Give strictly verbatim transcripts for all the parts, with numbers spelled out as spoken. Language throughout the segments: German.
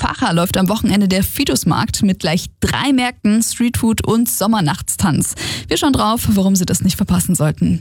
Vacha läuft am Wochenende der Fitusmarkt mit gleich drei Märkten, Streetfood und Sommernachtstanz. Wir schauen drauf, warum Sie das nicht verpassen sollten.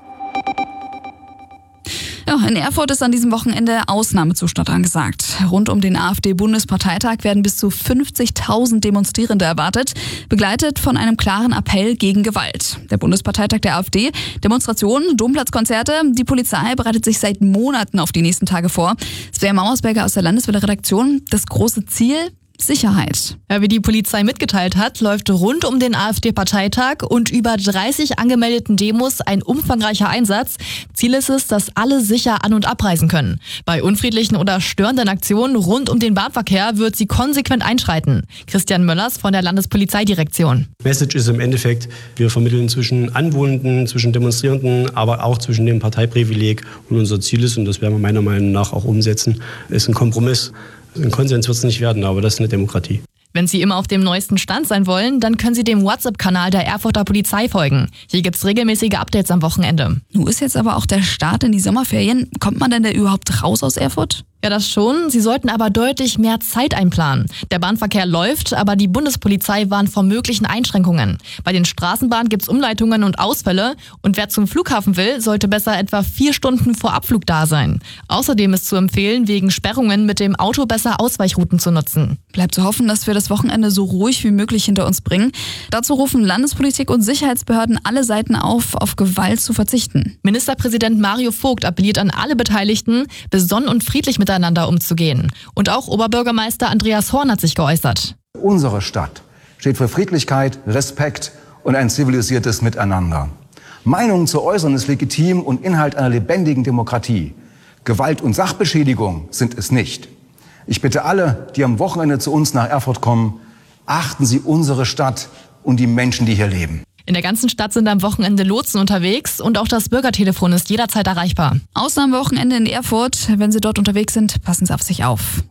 Ja, in Erfurt ist an diesem Wochenende Ausnahmezustand angesagt. Rund um den AfD-Bundesparteitag werden bis zu fünfzigtausend Demonstrierende erwartet, begleitet von einem klaren Appell gegen Gewalt. Der Bundesparteitag der AfD, Demonstrationen, Domplatzkonzerte, die Polizei bereitet sich seit Monaten auf die nächsten Tage vor. Svea Mauersberger aus der Landeswelle-Redaktion, das große Ziel: Sicherheit. Ja, wie die Polizei mitgeteilt hat, läuft rund um den AfD-Parteitag und über dreißig angemeldeten Demos ein umfangreicher Einsatz. Ziel ist es, dass alle sicher an- und abreisen können. Bei unfriedlichen oder störenden Aktionen rund um den Bahnverkehr wird sie konsequent einschreiten. Christian Möllers von der Landespolizeidirektion. Message ist im Endeffekt, wir vermitteln zwischen Anwohnenden, zwischen Demonstrierenden, aber auch zwischen dem Parteiprivileg. Und unser Ziel ist, und das werden wir meiner Meinung nach auch umsetzen, ist ein Kompromiss. Ein Konsens wird es nicht werden, aber das ist eine Demokratie. Wenn Sie immer auf dem neuesten Stand sein wollen, dann können Sie dem WhatsApp-Kanal der Erfurter Polizei folgen. Hier gibt's regelmäßige Updates am Wochenende. Nun ist jetzt aber auch der Start in die Sommerferien. Kommt man denn da überhaupt raus aus Erfurt? Ja, das schon. Sie sollten aber deutlich mehr Zeit einplanen. Der Bahnverkehr läuft, aber die Bundespolizei warnt vor möglichen Einschränkungen. Bei den Straßenbahnen gibt's Umleitungen und Ausfälle. Und wer zum Flughafen will, sollte besser etwa vier Stunden vor Abflug da sein. Außerdem ist zu empfehlen, wegen Sperrungen mit dem Auto besser Ausweichrouten zu nutzen. Bleibt zu hoffen, dass wir das Wochenende so ruhig wie möglich hinter uns bringen. Dazu rufen Landespolitik und Sicherheitsbehörden alle Seiten auf, auf Gewalt zu verzichten. Ministerpräsident Mario Vogt appelliert an alle Beteiligten, besonnen und friedlich mit miteinander umzugehen. Und auch Oberbürgermeister Andreas Horn hat sich geäußert. Unsere Stadt steht für Friedlichkeit, Respekt und ein zivilisiertes Miteinander. Meinungen zu äußern ist legitim und Inhalt einer lebendigen Demokratie. Gewalt und Sachbeschädigung sind es nicht. Ich bitte alle, die am Wochenende zu uns nach Erfurt kommen, achten Sie unsere Stadt und die Menschen, die hier leben. In der ganzen Stadt sind am Wochenende Lotsen unterwegs und auch das Bürgertelefon ist jederzeit erreichbar. Außer am Wochenende in Erfurt. Wenn Sie dort unterwegs sind, passen Sie auf sich auf.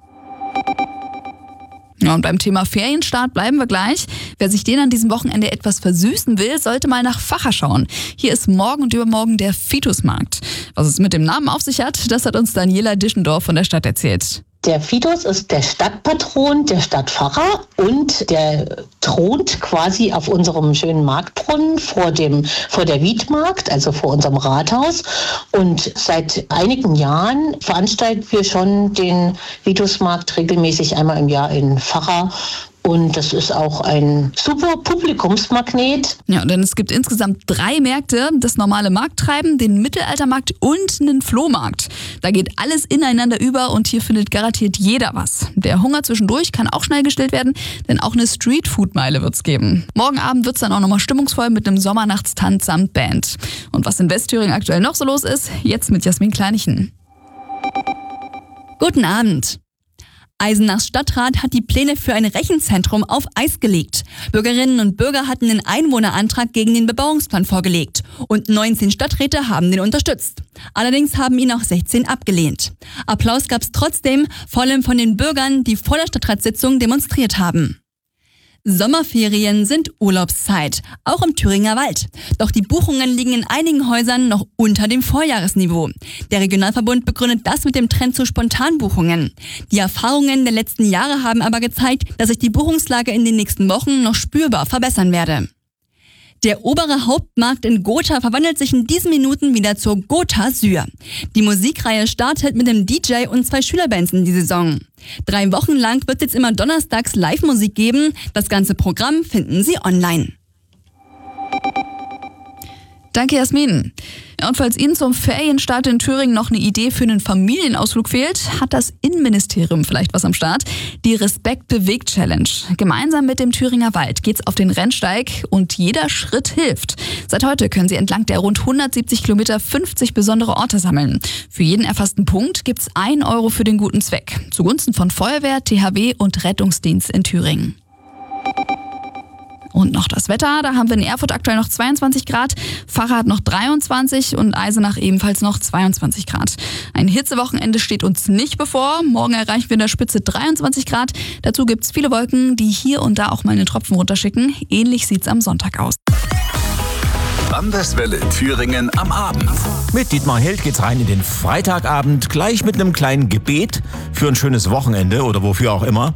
Ja, und beim Thema Ferienstart bleiben wir gleich. Wer sich den an diesem Wochenende etwas versüßen will, sollte mal nach Vacha schauen. Hier ist morgen und übermorgen der Fitusmarkt. Was es mit dem Namen auf sich hat, das hat uns Daniela Dischendorf von der Stadt erzählt. Der Fitus ist der Stadtpatron der Stadt Vacha und der thront quasi auf unserem schönen Marktbrunnen vor dem, vor der Wiedmarkt, also vor unserem Rathaus. Und seit einigen Jahren veranstalten wir schon den Fitusmarkt regelmäßig einmal im Jahr in Vacha. Und das ist auch ein super Publikumsmagnet. Ja, denn es gibt insgesamt drei Märkte. Das normale Markttreiben, den Mittelaltermarkt und einen Flohmarkt. Da geht alles ineinander über und hier findet garantiert jeder was. Der Hunger zwischendurch kann auch schnell gestillt werden, denn auch eine Streetfood-Meile wird's geben. Morgen Abend wird's dann auch nochmal stimmungsvoll mit einem Sommernachtstanz samt Band. Und was in Westthüringen aktuell noch so los ist, jetzt mit Jasmin Kleinichen. Guten Abend. Eisenachs Stadtrat hat die Pläne für ein Rechenzentrum auf Eis gelegt. Bürgerinnen und Bürger hatten einen Einwohnerantrag gegen den Bebauungsplan vorgelegt und neunzehn Stadträte haben den unterstützt. Allerdings haben ihn auch sechzehn abgelehnt. Applaus gab es trotzdem, vor allem von den Bürgern, die vor der Stadtratssitzung demonstriert haben. Sommerferien sind Urlaubszeit, auch im Thüringer Wald. Doch die Buchungen liegen in einigen Häusern noch unter dem Vorjahresniveau. Der Regionalverbund begründet das mit dem Trend zu Spontanbuchungen. Die Erfahrungen der letzten Jahre haben aber gezeigt, dass sich die Buchungslage in den nächsten Wochen noch spürbar verbessern werde. Der obere Hauptmarkt in Gotha verwandelt sich in diesen Minuten wieder zur Gotha Syr. Die Musikreihe startet mit dem D J und zwei Schülerbands in die Saison. Drei Wochen lang wird es jetzt immer donnerstags Live-Musik geben. Das ganze Programm finden Sie online. Danke, Jasmin. Ja, und falls Ihnen zum Ferienstart in Thüringen noch eine Idee für einen Familienausflug fehlt, hat das Innenministerium vielleicht was am Start. Die Respekt-Bewegt-Challenge. Gemeinsam mit dem Thüringer Wald geht's auf den Rennsteig und jeder Schritt hilft. Seit heute können Sie entlang der rund hundertsiebzig Kilometer fünfzig besondere Orte sammeln. Für jeden erfassten Punkt gibt's ein Euro für den guten Zweck. Zugunsten von Feuerwehr, T H W und Rettungsdienst in Thüringen. Und noch das Wetter, da haben wir in Erfurt aktuell noch zweiundzwanzig Grad, Vacha hat noch dreiundzwanzig und Eisenach ebenfalls noch zweiundzwanzig Grad. Ein Hitzewochenende steht uns nicht bevor, morgen erreichen wir in der Spitze dreiundzwanzig Grad. Dazu gibt's viele Wolken, die hier und da auch mal einen Tropfen runterschicken. Ähnlich sieht's am Sonntag aus. Landeswelle Thüringen am Abend. Mit Dietmar Held geht's rein in den Freitagabend, gleich mit einem kleinen Gebet für ein schönes Wochenende oder wofür auch immer.